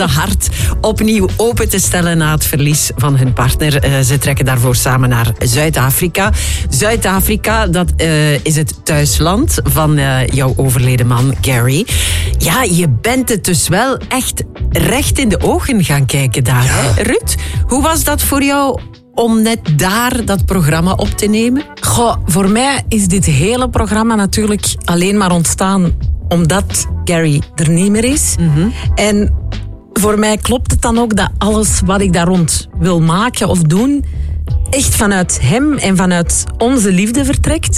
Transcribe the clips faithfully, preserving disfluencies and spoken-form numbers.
de hart opnieuw open te stellen na het verlies van hun partner. Uh, ze trekken daarvoor samen naar Zuid-Afrika. Zuid-Afrika, dat uh, is het thuisland van uh, jouw overleden man Gary. Ja, je bent het dus wel echt recht in de ogen gaan kijken daar. Ja. Hè? Ruud, hoe was dat voor jou om net daar dat programma op te nemen? Goh, voor mij is dit hele programma natuurlijk alleen maar ontstaan omdat Gary er niet meer is. Mm-hmm. En voor mij klopt het dan ook dat alles wat ik daar rond wil maken of doen echt vanuit hem en vanuit onze liefde vertrekt.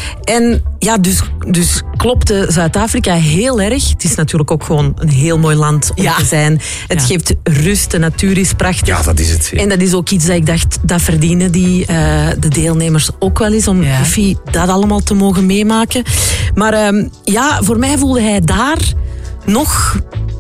En ja, dus, dus klopte Zuid-Afrika heel erg. Het is natuurlijk ook gewoon een heel mooi land om ja. te zijn. Het ja. geeft rust, de natuur is prachtig. Ja, dat is het. Ja. En dat is ook iets dat ik dacht, dat verdienen die, uh, de deelnemers ook wel eens, om ja. Buffy dat allemaal te mogen meemaken. Maar um, ja, voor mij voelde hij daar nog,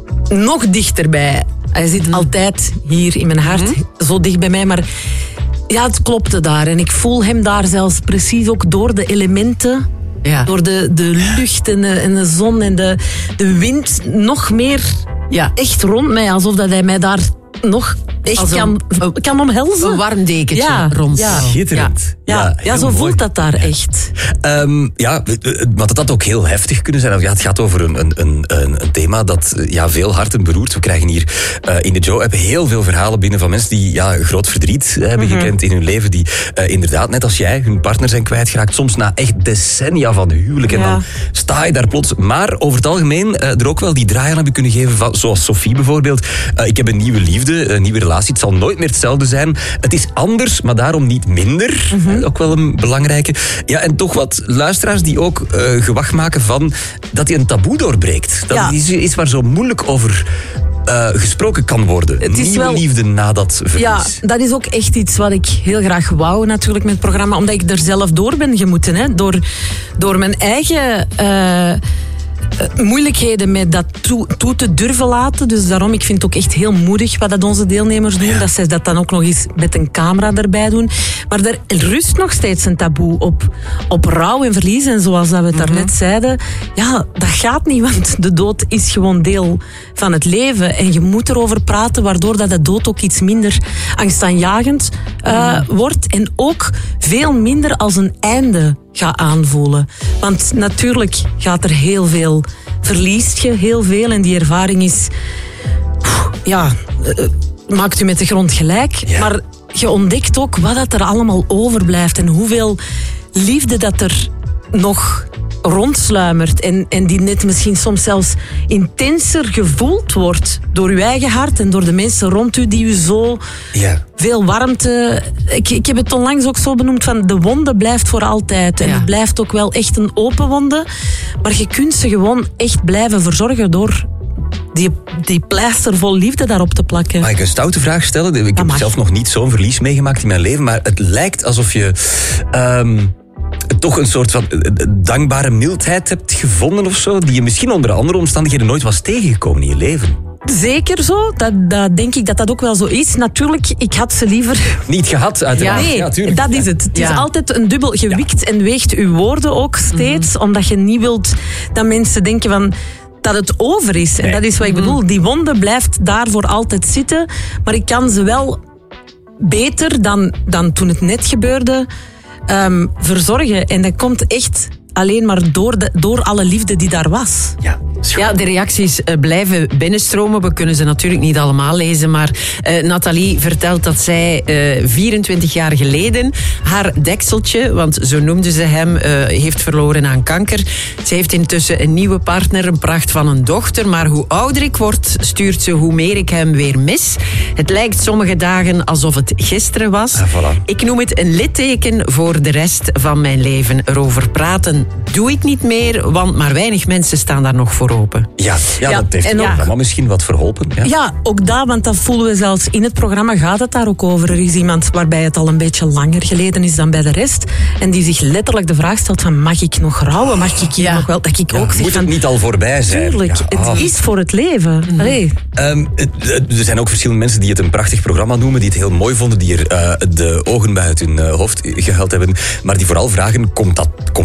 nog dichterbij. Hij zit mm. altijd hier in mijn hart, mm. zo dicht bij mij, maar ja, het klopte daar. En ik voel hem daar zelfs precies ook door de elementen, ja. door de, de lucht en de, en de zon en de, de wind nog meer ja. echt rond mij. Alsof dat hij mij daar nog echt een, kan, kan omhelzen. Een warm dekentje ja. rond. Ja. Schitterend. Ja, ja, ja zo mooi. Voelt dat daar echt. Um, ja, want het had ook heel heftig kunnen zijn. Ja, het gaat over een, een, een, een thema dat ja, veel harten beroert. We krijgen hier uh, in de Joe hebben heel veel verhalen binnen van mensen die ja, groot verdriet uh, hebben mm-hmm. gekend in hun leven. Die uh, inderdaad, net als jij, hun partner zijn kwijtgeraakt. Soms na echt decennia van huwelijk. En ja. dan sta je daar plots. Maar over het algemeen uh, er ook wel die draai aan hebben kunnen geven. Van, zoals Sophie bijvoorbeeld. Uh, ik heb een nieuwe liefde, een nieuwe relatie. Het zal nooit meer hetzelfde zijn. Het is anders, maar daarom niet minder. Mm-hmm. Uh, ook wel een belangrijke. Ja, en toch wat luisteraars die ook uh, gewacht maken van dat hij een taboe doorbreekt. Dat ja. is iets waar zo moeilijk over uh, gesproken kan worden. Het is nieuwe wel liefde na dat verlies. Ja, dat is ook echt iets wat ik heel graag wou natuurlijk met het programma, omdat ik er zelf door ben gemoeten. Hè? Door, door mijn eigen Uh, Uh, moeilijkheden met dat toe, toe te durven laten. Dus daarom, ik vind het ook echt heel moedig wat dat onze deelnemers doen. Ja. Dat zij dat dan ook nog eens met een camera erbij doen. Maar er rust nog steeds een taboe op, op rouw en verlies. En zoals dat we het daarnet mm-hmm. zeiden, ja, dat gaat niet, want de dood is gewoon deel van het leven. En je moet erover praten, waardoor dat de dood ook iets minder angstaanjagend uh, mm-hmm. wordt. En ook veel minder als een einde gaat aanvoelen. Want natuurlijk gaat er heel veel, verliest je heel veel en die ervaring is, ja, uh, maakt u met de grond gelijk. Ja. Maar je ontdekt ook wat dat er allemaal overblijft en hoeveel liefde dat er nog rondsluimert en, en die net misschien soms zelfs intenser gevoeld wordt door uw eigen hart en door de mensen rond u die u zo ja. veel warmte. Ik, ik heb het onlangs ook zo benoemd van de wonde blijft voor altijd en ja. het blijft ook wel echt een open wonde, maar je kunt ze gewoon echt blijven verzorgen door die, die pleister vol liefde daarop te plakken. Mag ik een stoute vraag stellen? Ik heb zelf nog niet zo'n verlies meegemaakt in mijn leven, maar het lijkt alsof je Um toch een soort van dankbare mildheid hebt gevonden of zo, die je misschien onder andere omstandigheden nooit was tegengekomen in je leven. Zeker zo, dat, dat denk ik dat dat ook wel zo is. Natuurlijk, ik had ze liever niet gehad, uiteraard. Ja, nee, ja, dat is het. Het ja. is altijd een dubbel. Je wikt ja. en weegt uw woorden ook steeds, mm-hmm. omdat je niet wilt dat mensen denken van dat het over is. Nee. En dat is wat ik bedoel. Die wonde blijft daarvoor altijd zitten, maar ik kan ze wel beter dan, dan toen het net gebeurde Um, verzorgen. En dat komt echt alleen maar door, de, door alle liefde die daar was. Ja, ja de reacties uh, blijven binnenstromen. We kunnen ze natuurlijk niet allemaal lezen, maar uh, Nathalie vertelt dat zij uh, vierentwintig jaar geleden haar dekseltje, want zo noemde ze hem, uh, heeft verloren aan kanker. Ze heeft intussen een nieuwe partner, een pracht van een dochter, maar hoe ouder ik word, stuurt ze hoe meer ik hem weer mis. Het lijkt sommige dagen alsof het gisteren was. Ja, voilà. Ik noem het een litteken voor de rest van mijn leven. Erover praten doe ik niet meer, want maar weinig mensen staan daar nog voor open. Ja, ja, ja dat heeft het programma ja. misschien wat verholpen. Ja. ja, ook dat, want dat voelen we zelfs in het programma, gaat het daar ook over. Er is iemand waarbij het al een beetje langer geleden is dan bij de rest en die zich letterlijk de vraag stelt van, mag ik nog rouwen? Mag ik hier ja. nog wel? Dat ik ja, ook zeg moet van, het niet al voorbij zijn? Tuurlijk, ja, oh. het is voor het leven. Mm. Allee. Um, er zijn ook verschillende mensen die het een prachtig programma noemen, die het heel mooi vonden, die er uh, de ogen bij uit hun uh, hoofd gehuild hebben, maar die vooral vragen, komt, dat, komt er nog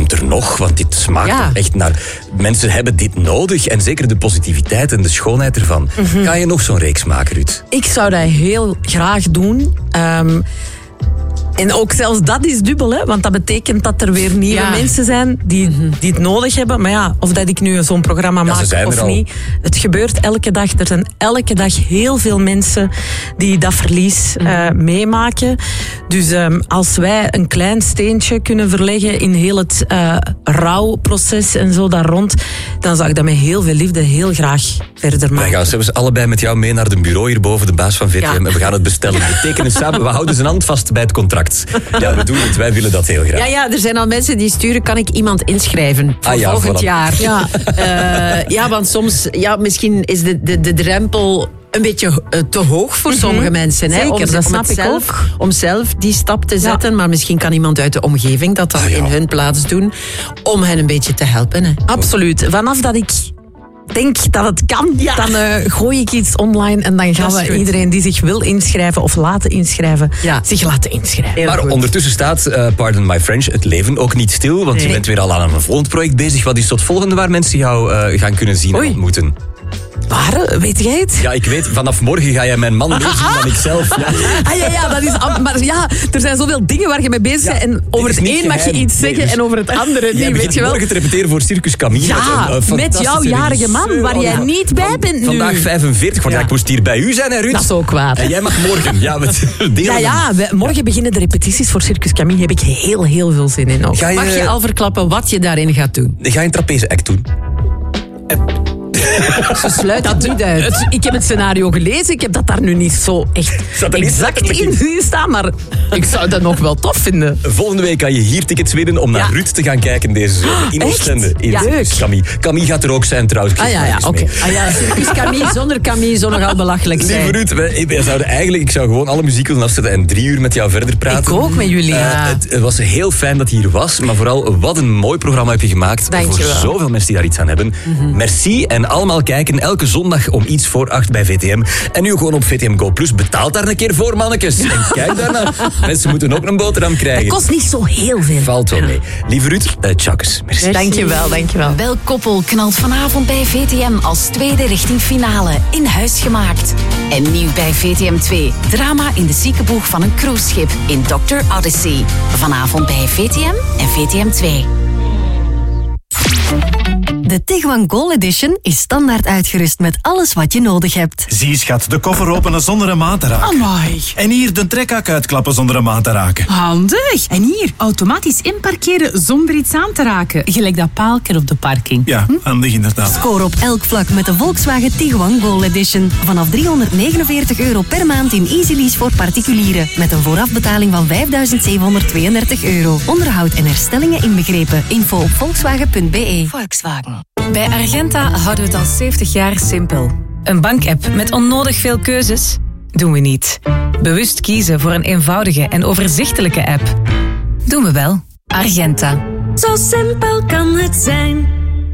nog, want dit smaakt Ja. toch echt naar... Mensen hebben dit nodig en zeker de positiviteit en de schoonheid ervan. Mhm. Ga je nog zo'n reeks maken, Ruud? Ik zou dat heel graag doen. Um, en ook zelfs dat is dubbel, hè? Want dat betekent dat er weer nieuwe Ja. mensen zijn die, die het nodig hebben. Maar ja, of dat ik nu zo'n programma Ja, ze maak zijn er of al. niet. Het gebeurt elke dag. Er zijn elke dag heel veel mensen die dat verlies uh, meemaken. Dus um, als wij een klein steentje kunnen verleggen in heel het uh, rouwproces en zo daar rond, dan zou ik dat met heel veel liefde heel graag verder Wij maken. gaan zelfs allebei met jou mee naar de bureau hierboven, de baas van V T M, Ja. en we gaan het bestellen. We tekenen samen, we houden zijn hand vast bij het contract. Ja, we doen het, wij willen dat heel graag. Ja, ja, er zijn al mensen die sturen, kan ik iemand inschrijven voor Ah ja, volgend voilà. jaar? Ja. Uh, ja, want soms, ja, misschien is de, de, de drempel een beetje uh, te hoog voor sommige mensen. Hè, Zeker, om, dat om snap het ik zelf, ook. Om zelf die stap te zetten, maar misschien kan iemand uit de omgeving dat dan Ah, ja. in hun plaats doen, om hen een beetje te helpen. Hè. Absoluut. Vanaf dat ik denk dat het kan, dan uh, gooi ik iets online en dan gaan Dat is we goed. iedereen die zich wil inschrijven of laten inschrijven, Ja. zich laten inschrijven. Heel Maar goed. ondertussen staat, uh, pardon my French, het leven ook niet stil. Want je Nee. bent weer al aan een volgend project bezig. Wat is tot volgende waar mensen jou uh, gaan kunnen zien Oei. en ontmoeten? Waar? Weet jij het? Ja, ik weet, vanaf morgen ga jij mijn man meer zien dan ikzelf. Ja. Ah ja, ja, dat is. am- Maar ja, er zijn zoveel dingen waar je mee bezig bent. Ja, en over dit het is niet een mag je geheim. iets Nee, zeggen dus- en over het andere Jij niet, weet begint je wel. morgen te repeteren voor Circus Camille. Ja, met, een, uh, met fantastische jouw jarige man, regisseur. waar Oh, jij ja. niet bij bent nu. Vandaag vijfenveertig, want ja. Ja. ik moest hier bij u zijn, hè, Ruud? Dat is ook waar. En jij mag morgen. Ja, we delen Ja, hem. ja, we- morgen beginnen de repetities voor Circus Camille. Heb ik heel, heel veel zin in ook. Ga je, Mag je al verklappen wat je daarin gaat doen? ga je een trapeze-act doen? Ze sluit dat niet uit. Het- ik heb het scenario gelezen. Ik heb dat daar nu niet zo echt Zat er niet exact letterlijk in staan. Maar ik zou dat nog wel tof vinden. Volgende week kan je hier tickets winnen om naar Ja. Ruud te gaan kijken deze zomer. In echt? Oostende. In Ja. Circus Camille. Camille gaat er ook zijn trouwens. Ik Ah geef ja, maar ja, eens oké. mee. Ah ja, Circus Camille zonder Camille zou nogal belachelijk Lieve zijn. Ruud, wij, wij zouden eigenlijk, ik zou gewoon alle muziek willen afzetten en drie uur met jou verder praten. Ik ook met jullie. Eh, ja. het, het was heel fijn dat je hier was, maar vooral wat een mooi programma heb je gemaakt. Dank voor je wel. zoveel mensen die daar iets aan hebben. Merci en allemaal kijken elke zondag om iets voor acht bij V T M. En nu gewoon op V T M Go Plus. Betaalt daar een keer voor, mannetjes. En kijk daarna. Mensen moeten ook een boterham krijgen. Dat kost niet zo heel veel. Valt wel mee. Lieve Ruud, uh, tjakkes. Merci. Dankjewel, dankjewel. Welk koppel knalt vanavond bij V T M als tweede richting finale in huis gemaakt? En nieuw bij V T M twee. Drama in de ziekenboeg van een cruiseschip in dokter Odyssey. Vanavond bij V T M en V T M twee. De Tiguan Gold Edition is standaard uitgerust met alles wat je nodig hebt. Zie schat, de koffer openen zonder een maat te raken. Amai. En hier de trekhak uitklappen zonder een maat te raken. Handig. En hier, automatisch inparkeren zonder iets aan te raken. Gelijk dat paalker op de parking. Ja, handig inderdaad. Score op elk vlak met de Volkswagen Tiguan Gold Edition. Vanaf driehonderdnegenenveertig euro per maand in easy lease voor particulieren. Met een voorafbetaling van vijfduizend zevenhonderdtweeëndertig euro. Onderhoud en herstellingen inbegrepen. Info op volkswagen punt b e. Volkswagen. Bij Argenta houden we het al zeventig jaar simpel. Een bankapp met onnodig veel keuzes? Doen we niet. Bewust kiezen voor een eenvoudige en overzichtelijke app? Doen we wel. Argenta. Zo simpel kan het zijn.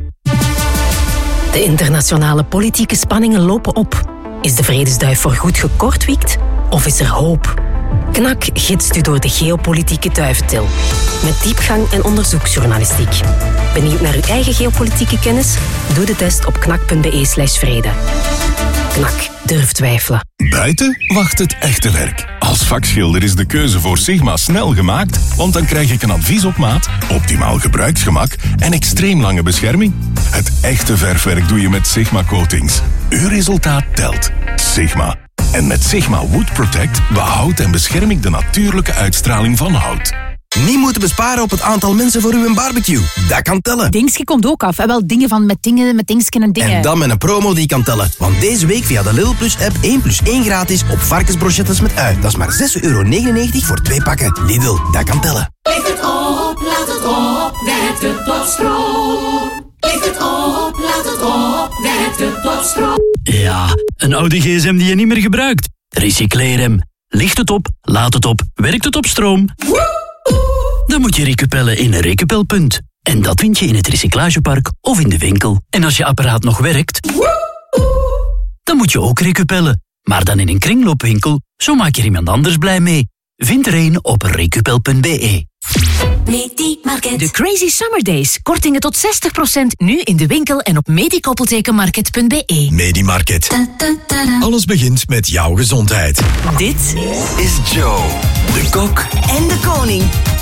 De internationale politieke spanningen lopen op. Is de vredesduif voorgoed gekortwiekt of is er hoop? Knak gidst u door de geopolitieke duiventil. Met diepgang en onderzoeksjournalistiek. Benieuwd naar uw eigen geopolitieke kennis? Doe de test op knak punt b e slash vrede. Knak, durf twijfelen. Buiten wacht het echte werk. Als vakschilder is de keuze voor Sigma snel gemaakt, want dan krijg ik een advies op maat, optimaal gebruiksgemak en extreem lange bescherming. Het echte verfwerk doe je met Sigma Coatings. Uw resultaat telt. Sigma. En met Sigma Wood Protect behoudt en bescherm ik de natuurlijke uitstraling van hout. Niet moeten besparen op het aantal mensen voor uw barbecue. Dat kan tellen. Dingsje komt ook af. En wel dingen van met dingen, met dingsken en dingen. En dan met een promo die kan tellen. Want deze week via de Lidl Plus app één plus één gratis op varkensbrochettes met ui. Dat is maar zes euro negenennegentig voor twee pakken. Lidl, dat kan tellen. Licht het op, laat het op, wet het tot stroom. Licht het op, laat het op, wet het tot stroom. Ja, een oude gsm die je niet meer gebruikt. Recycleer hem. Licht het op, laat het op, werkt het op stroom. Dan moet je recupellen in een recupelpunt. En dat vind je in het recyclagepark of in de winkel. En als je apparaat nog werkt, dan moet je ook recupellen. Maar dan in een kringloopwinkel, zo maak je er iemand anders blij mee. Vind er een op recupel punt b e. Medimarket. De Crazy Summer Days. Kortingen tot zestig procent nu in de winkel en op medikoppeltekenmarket punt be. Medimarket. Alles begint met jouw gezondheid. Dit Is Joe, de kok en de koning